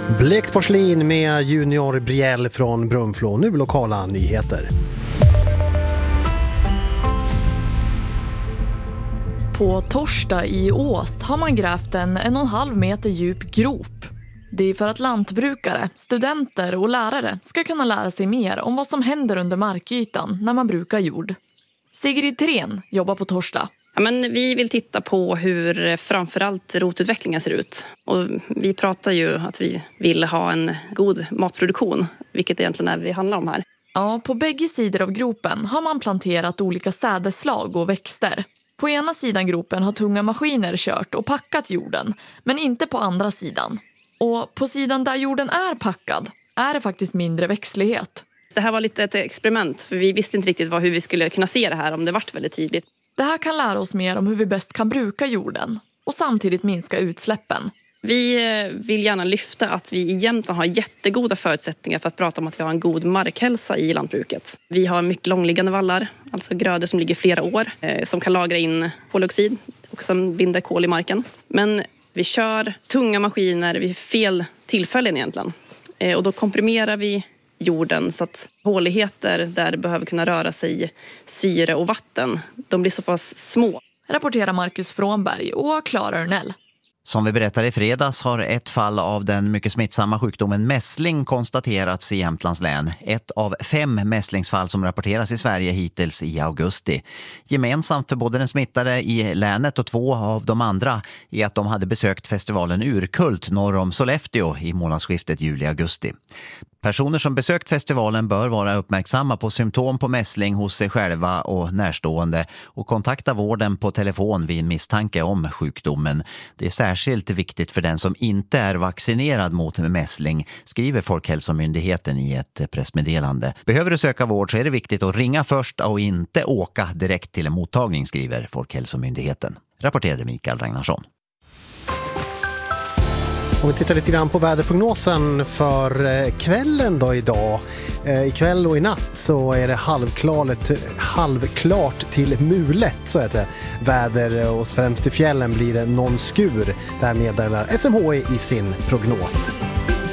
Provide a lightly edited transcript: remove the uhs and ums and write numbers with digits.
Blekt porslin med Junior Brielle från Brunflo. Nu lokala nyheter. På torsdag i Ås har man grävt en 1,5 meter djup grop. Det är för att lantbrukare, studenter och lärare ska kunna lära sig mer om vad som händer under markytan när man brukar jord. Sigrid Tren jobbar på torsdag. Ja, men vi vill titta på hur framförallt rotutvecklingen ser ut. Och vi pratar ju att vi vill ha en god matproduktion, vilket egentligen är det handlar om här. Ja, på bägge sidor av gropen har man planterat olika sädeslag och växter. På ena sidan gropen har tunga maskiner kört och packat jorden, men inte på andra sidan. Och på sidan där jorden är packad är det faktiskt mindre växtlighet. Det här var lite ett experiment, för vi visste inte riktigt hur vi skulle kunna se det här om det vart väldigt tydligt. Det här kan lära oss mer om hur vi bäst kan bruka jorden och samtidigt minska utsläppen. Vi vill gärna lyfta att vi i Jämtland har jättegoda förutsättningar för att prata om att vi har en god markhälsa i lantbruket. Vi har mycket långliggande vallar, alltså grödor som ligger flera år, som kan lagra in koldioxid och som binder kol i marken. Men vi kör tunga maskiner vid fel tillfällen egentligen. Och då komprimerar vi jorden så att håligheter där det behöver kunna röra sig syre och vatten, de blir så pass små. Rapporterar Marcus Frånberg och Klara Örnell. Som vi berättade i fredags har ett fall av den mycket smittsamma sjukdomen mässling konstaterats i Jämtlands län. Ett av 5 mässlingsfall som rapporteras i Sverige hittills i augusti. Gemensamt för både den smittade i länet och 2 av de andra är att de hade besökt festivalen Urkult norr om Sollefteå i månadsskiftet juli-augusti. Personer som besökt festivalen bör vara uppmärksamma på symptom på mässling hos sig själva och närstående och kontakta vården på telefon vid misstanke om sjukdomen. Det är särskilt viktigt för den som inte är vaccinerad mot mässling, skriver Folkhälsomyndigheten i ett pressmeddelande. Behöver du söka vård så är det viktigt att ringa först och inte åka direkt till en mottagning, skriver Folkhälsomyndigheten. Rapporterade Mikael Ragnarsson. Om vi tittar lite grann på väderprognosen för kvällen då idag. Ikväll och i natt så är det halvklart till mulet, så heter det. Väder och främst i fjällen blir det någon skur. Det här meddelar SMHI i sin prognos.